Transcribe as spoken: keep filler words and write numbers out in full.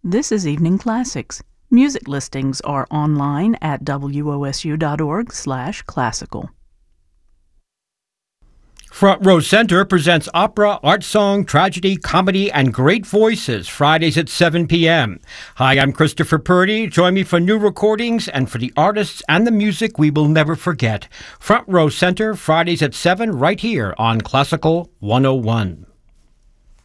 This is Evening Classics. Music listings are online at wosu.org slash classical. Front Row Center presents opera, art song, tragedy, comedy, and great voices Fridays at seven p.m. Hi, I'm Christopher Purdy. Join me for new recordings and for the artists and the music we will never forget. Front Row Center, Fridays at seven, right here on Classical one oh one.